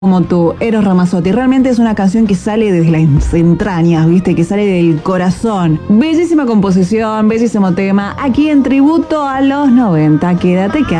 como tú, Eros Ramazzotti. Realmente es una canción que sale desde las entrañas, ¿viste? Que sale del corazón. Bellísima composición, bellísimo tema. Aquí en tributo a los 90. Quédate que